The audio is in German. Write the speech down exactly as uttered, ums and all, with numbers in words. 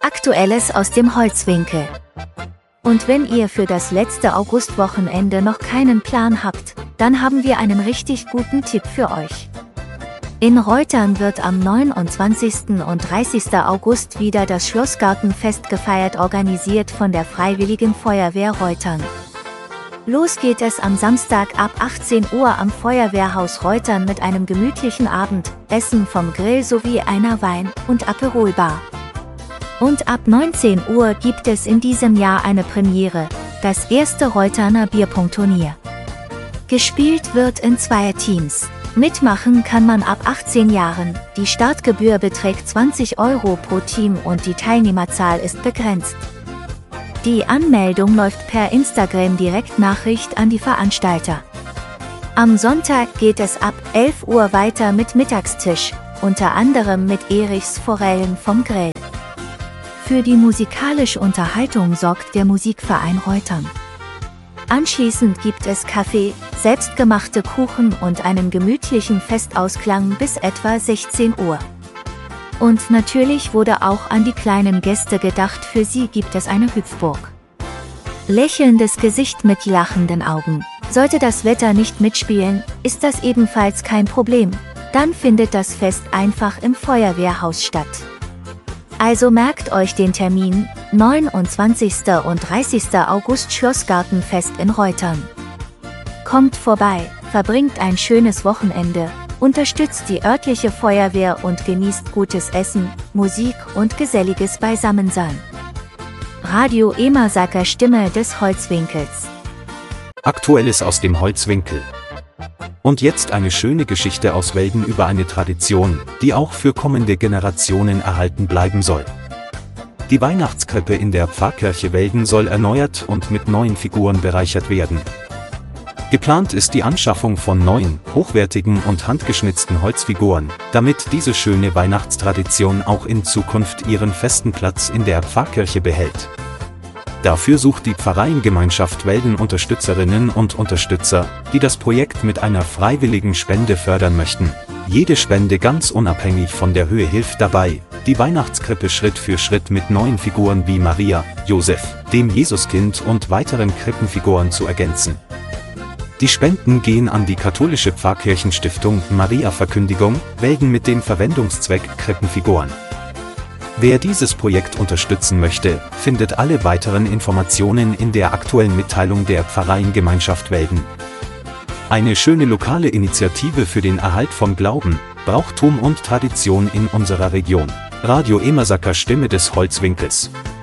Aktuelles aus dem Holzwinkel. Und wenn ihr für das letzte Augustwochenende noch keinen Plan habt, dann haben wir einen richtig guten Tipp für euch. In Reutern wird am neunundzwanzigsten und dreißigsten August wieder das Schlossgartenfest gefeiert, organisiert von der Freiwilligen Feuerwehr Reutern. Los geht es am Samstag ab achtzehn Uhr am Feuerwehrhaus Reutern mit einem gemütlichen Abendessen vom Grill sowie einer Wein- und Aperolbar. Und ab neunzehn Uhr gibt es in diesem Jahr eine Premiere, das erste Reuterner Bierpong-Turnier. Gespielt wird in zwei Teams. Mitmachen kann man ab achtzehn Jahren, die Startgebühr beträgt zwanzig Euro pro Team und die Teilnehmerzahl ist begrenzt. Die Anmeldung läuft per Instagram-Direktnachricht an die Veranstalter. Am Sonntag geht es ab elf Uhr weiter mit Mittagstisch, unter anderem mit Erichs Forellen vom Grill. Für die musikalische Unterhaltung sorgt der Musikverein Reutern. Anschließend gibt es Kaffee, selbstgemachte Kuchen und einen gemütlichen Festausklang bis etwa sechzehn Uhr. Und natürlich wurde auch an die kleinen Gäste gedacht, für sie gibt es eine Hüpfburg. Lächelndes Gesicht mit lachenden Augen. Sollte das Wetter nicht mitspielen, ist das ebenfalls kein Problem. Dann findet das Fest einfach im Feuerwehrhaus statt. Also merkt euch den Termin, neunundzwanzigsten und dreißigsten August Schlossgartenfest in Reutern. Kommt vorbei, verbringt ein schönes Wochenende, unterstützt die örtliche Feuerwehr und genießt gutes Essen, Musik und geselliges Beisammensein. Radio Emersaker, Stimme des Holzwinkels. Aktuelles aus dem Holzwinkel. Und jetzt eine schöne Geschichte aus Welden über eine Tradition, die auch für kommende Generationen erhalten bleiben soll. Die Weihnachtskrippe in der Pfarrkirche Welden soll erneuert und mit neuen Figuren bereichert werden. Geplant ist die Anschaffung von neuen, hochwertigen und handgeschnitzten Holzfiguren, damit diese schöne Weihnachtstradition auch in Zukunft ihren festen Platz in der Pfarrkirche behält. Dafür sucht die Pfarreiengemeinschaft Welden Unterstützerinnen und Unterstützer, die das Projekt mit einer freiwilligen Spende fördern möchten. Jede Spende ganz unabhängig von der Höhe hilft dabei, die Weihnachtskrippe Schritt für Schritt mit neuen Figuren wie Maria, Josef, dem Jesuskind und weiteren Krippenfiguren zu ergänzen. Die Spenden gehen an die katholische Pfarrkirchenstiftung Maria Verkündigung, Welden mit dem Verwendungszweck Krippenfiguren. Wer dieses Projekt unterstützen möchte, findet alle weiteren Informationen in der aktuellen Mitteilung der Pfarreiengemeinschaft Welden. Eine schöne lokale Initiative für den Erhalt von Glauben, Brauchtum und Tradition in unserer Region. Radio Emersaker, Stimme des Holzwinkels.